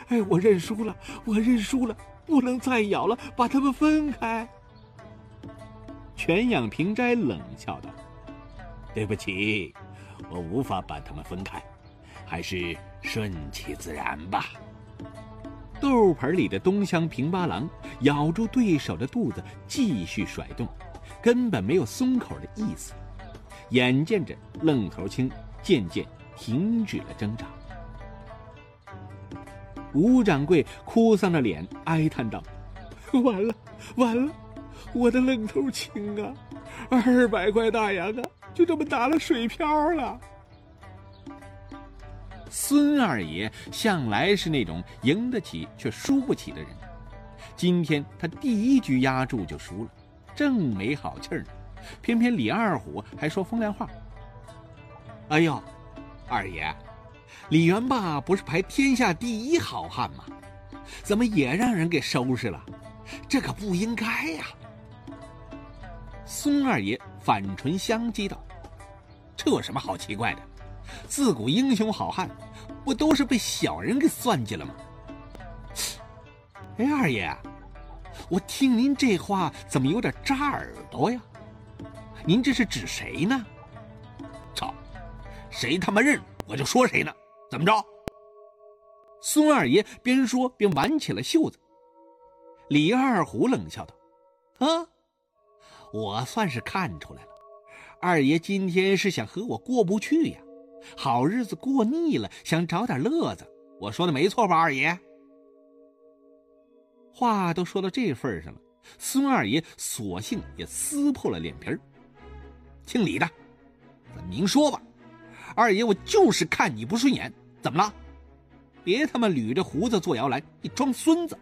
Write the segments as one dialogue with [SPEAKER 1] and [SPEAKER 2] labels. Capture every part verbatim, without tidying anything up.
[SPEAKER 1] 哎，我认输了，我认输了，不能再咬了，把他们分开。
[SPEAKER 2] 犬养平斋冷笑道：“对不起，我无法把他们分开，还是顺其自然吧。”豆盆里的东乡平八郎咬住对手的肚子，继续甩动，根本没有松口的意思。眼见着愣头青渐渐停止了挣扎，吴掌柜哭丧着脸哀叹道：“
[SPEAKER 1] 完了，完了，我的愣头青啊，二百块大洋啊，就这么打了水漂了。”
[SPEAKER 2] 孙二爷向来是那种赢得起却输不起的人，今天他第一局压住就输了，正没好气儿呢，偏偏李二虎还说风凉话：“
[SPEAKER 1] 哎呦，二爷，李元霸不是排天下第一好汉吗？怎么也让人给收拾了？这可不应该呀！”
[SPEAKER 2] 孙二爷反唇相讥道：“这有什么好奇怪的？自古英雄好汉，不都是被小人给算计了吗？”
[SPEAKER 1] 哎，二爷，我听您这话怎么有点扎耳朵呀？您这是指谁呢？
[SPEAKER 2] 操，谁他妈认我就说谁呢，怎么着？孙二爷边说边挽起了袖子。
[SPEAKER 1] 李二虎冷笑道：“啊，我算是看出来了，二爷今天是想和我过不去呀。好日子过腻了，想找点乐子，我说的没错吧，二爷？”
[SPEAKER 2] 话都说到这份上了，孙二爷索性也撕破了脸皮儿：“
[SPEAKER 1] 姓李的，咱明说吧，二爷我就是看你不顺眼，怎么了？别他妈捋着胡子做摇篮，你装孙子！”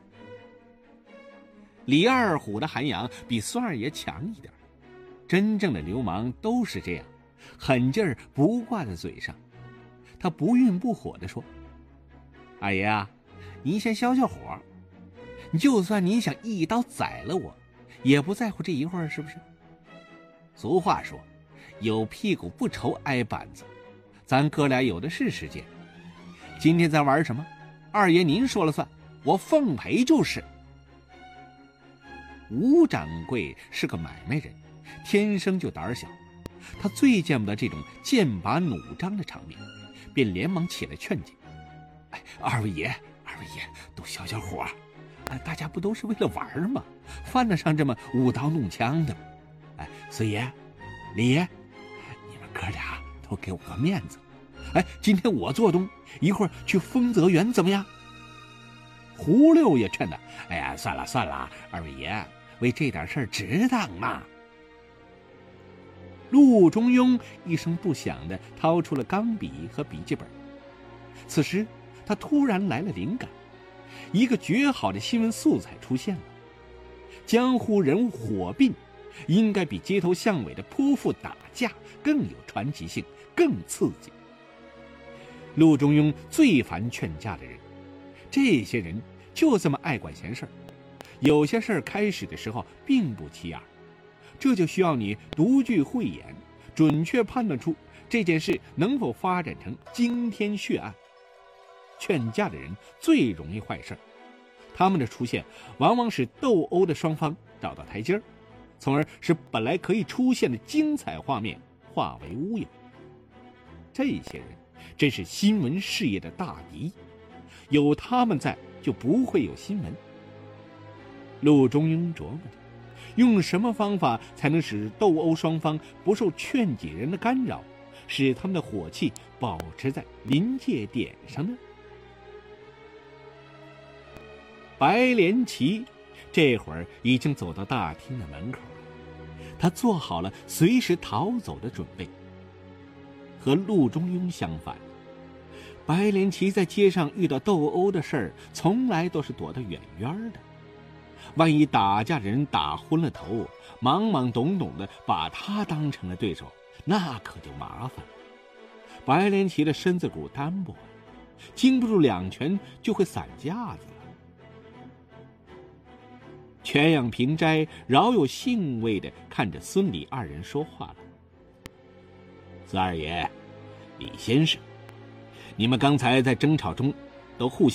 [SPEAKER 2] 李二虎的涵养比孙二爷强一点，真正的流氓都是这样，狠劲儿不挂在嘴上。他不愠不火地说：“二爷啊，您先消消火，就算您想一刀宰了我，也不在乎这一会儿，是不是？俗话说，有屁股不愁挨板子，咱哥俩有的是时间。今天咱玩什么？二爷您说了算，我奉陪就是。”吴掌柜是个买卖人，天生就胆小，他最见不得这种剑拔弩张的场面，便连忙起来劝解：“
[SPEAKER 1] 哎，二位爷，二位爷，都消消火，哎，大家不都是为了玩吗？犯得上这么舞刀弄枪的吗？哎，孙爷、李爷，你们哥俩都给我个面子。哎，今天我做东，一会儿去丰泽园怎么样？”
[SPEAKER 2] 胡六也劝他：“
[SPEAKER 1] 哎呀，算了算了，二位爷，为这点事儿值当吗？”
[SPEAKER 2] 陆中庸一声不响地掏出了钢笔和笔记本。此时他突然来了灵感，一个绝好的新闻素材出现了。江湖人物火并应该比街头巷尾的泼妇打架更有传奇性，更刺激。陆中庸最烦劝架的人，这些人就这么爱管闲事儿，有些事儿开始的时候并不起眼，这就需要你独具慧眼，准确判断出这件事能否发展成惊天血案。劝架的人最容易坏事儿，他们的出现往往使斗殴的双方找到台阶儿，从而使本来可以出现的精彩画面化为乌有。这些人真是新闻事业的大敌，有他们在就不会有新闻。陆中庸琢磨着，用什么方法才能使斗殴双方不受劝解人的干扰，使他们的火气保持在临界点上呢？白莲奇这会儿已经走到大厅的门口了，他做好了随时逃走的准备。和陆中庸相反，白莲奇在街上遇到斗殴的事儿，从来都是躲得远远的。万一打架的人打昏了头，懵懵懂懂的把他当成了对手，那可就麻烦了。白莲奇的身子骨单薄，经不住两拳就会散架子了。犬养平斋饶有兴味地看着孙李二人说话了：“
[SPEAKER 1] 孙二爷，李先生，你们刚才在争吵中都互相